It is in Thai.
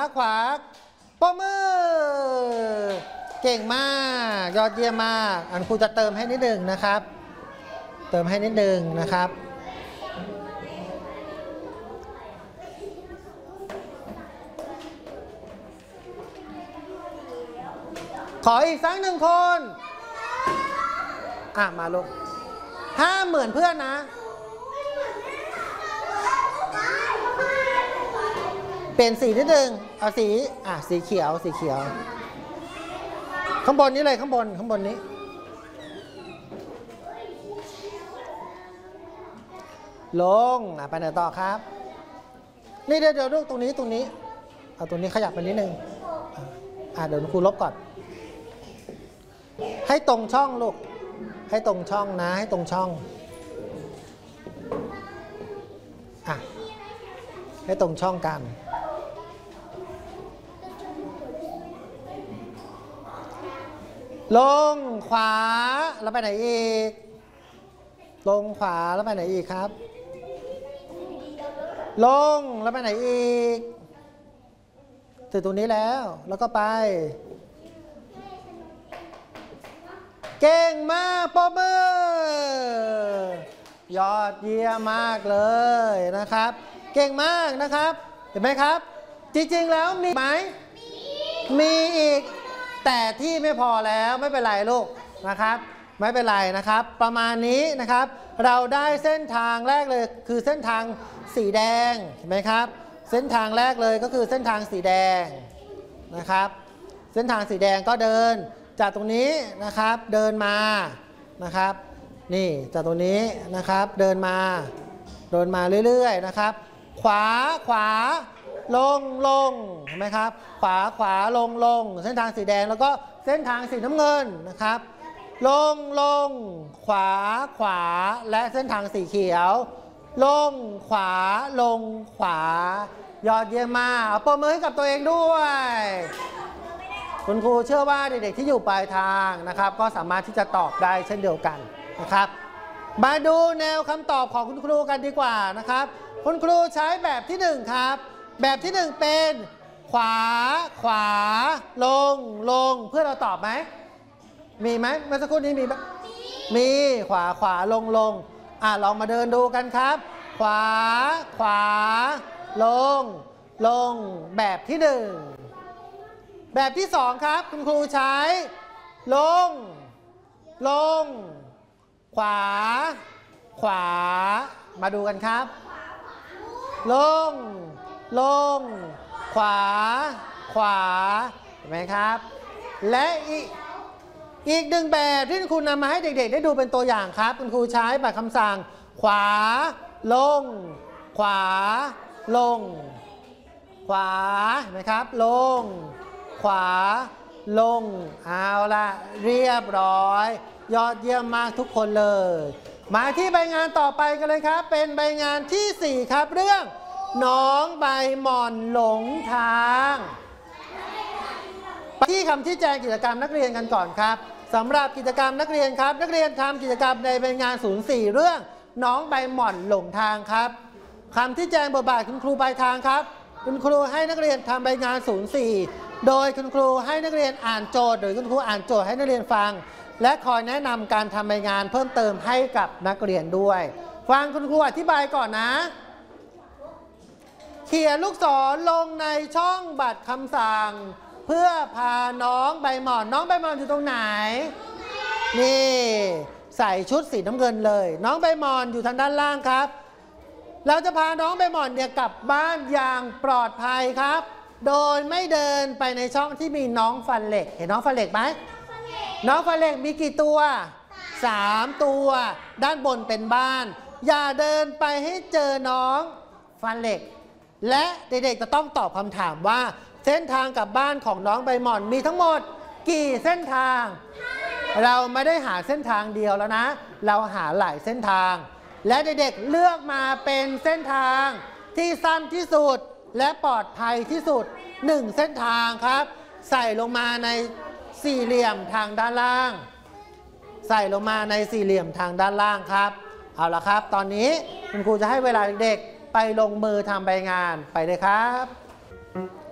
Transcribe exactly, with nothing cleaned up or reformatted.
ขวาปรบมือเก่งมากยอดเยี่ยมมากอันครูจะเติมให้นิดหนึ่งนะครับเติมให้นิดหนึ่งนะครับขออีกสักหนึ่งคนอ่ะมาลูกห้ามเหมือนเพื่อนนะเปลี่ยนสีนิดนึงเอาสีอ่ะสีเขียวสีเขียวข้างบนนี้เลยข้างบนข้างบนนี้ลงอ่ะไปไหนต่อครับนี่เดี๋ยวเดี๋ยวลูกตรงนี้ตรงนี้เอาตรงนี้ขยับไปนิดนึงอ่ะเดี๋ยวครูลบก่อนให้ตรงช่องลูกให้ตรงช่องนะให้ตรงช่องอ่ะให้ตรงช่องกันลงขวาแล้วไปไหนอีกลงขวาแล้วไปไหนอีกครับลงแล้วไปไหนอีกถึงตรงนี้แล้วแล้วก็ไปเก่งมากปรบมือยอดเยี่ยมมากเลยนะครับเก่งมากนะครับเห็นไหมครับจริงๆแล้วมีไหมมีอีกแต่ที่ไม่พอแล้วไม่เป็นไรลูกนะครับไม่เป็นไรนะครับประมาณนี้นะครับเราได้เส้นทางแรกเลยคือเส้นทางสีแดงเห็นไหมครับเส้นทางแรกเลยก็คือเส้นทางสีแดงนะครับเส้นทางสีแดงก็เดินจากตรงนี้นะครับเดินมานะครับนี่จากตรงนี้นะครับเดินมาเดินมาเรื่อยๆนะครับขวาขวาลงลงเห็นไหมครับขวาขวาลงลงเส้นทางสีแดงแล้วก็เส้นทางสีน้ำเงินนะครับลงลงขวาขวาและเส้นทางสีเขียวลงขวาลงขวายอดเยี่ยมมากเอาปรบมือให้กับตัวเองด้วยคุณครูเชื่อว่าเด็กๆที่อยู่ปลายทางนะครับก็สามารถที่จะตอบได้เช่นเดียวกันนะครับมาดูแนวคำตอบของคุณครูกันดีกว่านะครับคุณครูใช้แบบที่หนึ่งครับแบบที่หนึ่งเป็นขวาขวาลงลงเพื่อเราตอบไหมมีไหมเมื่อสักครู่นี้มีไหมมีขวาขวาลงลงอ่ะลองมาเดินดูกันครับขวาขวาลงลงแบบที่หนึ่งแบบที่สองครับคุณครูใช้ลงลงขวาขวามาดูกันครับลงลงขวาขวาเห็นไหมครับและอีกอีกหนึ่งแบบที่คุณครูนำมาให้เด็กๆได้ดูเป็นตัวอย่างครับคุณครูใช้แบบคำสั่งขวาลงขวาลงขวาเห็นไหมครับลงขวาลงเอาละเรียบร้อยยอดเยี่ยมมากทุกคนเลยมาที่ใบงานต่อไปกันเลยครับเป็นใบงานที่สี่ครับเรื่องน้องใบหม่อนหลงทางที่คำชี้แจงกิจกรรมนักเรียนกันก่อนครับสำหรับกิจกรรมนักเรียนครับนักเรียนทำกิจกรรมในใบงานศูนย์สี่เรื่องน้องใบหม่อนหลงทางครับคำชี้แจงบทบาทคุณครูปลายทางครับคุณครูให้นักเรียนทำใบงานศูนย์สี่โดยคุณครูให้นักเรียนอ่านโจทย์โดยคุณครูอ่านโจทย์ให้นักเรียนฟังและคอยแนะนำการทำใบงานเพิ่มเติมให้กับนักเรียนด้วยฟังคุณครูอธิบายก่อนนะเขียนลูกศรลงในช่องบัตรคำสั่งเพื่อพาน้องใบหม่อนน้องใบหม่อนอยู่ตรงไหนนี่ใส่ชุดสีน้ำเงินเลยน้องใบหม่อนอยู่ทางด้านล่างครับเราจะพาน้องใบหม่อนเนี่ยกลับบ้านอย่างปลอดภัยครับโดยไม่เดินไปในช่องที่มีน้องฟันเหล็กเห็นน้องฟันเหล็กไหมน้องฟันเหล็กมีกี่ตัวสามตัวด้านบนเป็นบ้านอย่าเดินไปให้เจอน้องฟันเหล็กและเด็กๆจะต้องตอบคำถามว่าเส้นทางกลับบ้านของน้องใบหม่อนมีทั้งหมดกี่เส้นทางเราไม่ได้หาเส้นทางเดียวแล้วนะเราหาหลายเส้นทางและเด็กๆเลือกมาเป็นเส้นทางที่สั้นที่สุดและปลอดภัยที่สุดหนึ่งเส้นทางครับใส่ลงมาในสี่เหลี่ยมทางด้านล่างใส่ลงมาในสี่เหลี่ยมทางด้านล่างครับเอาละครับตอนนี้คุณครูจะให้เวลาเด็กๆไปลงมือทำใบงานไปเลยครับ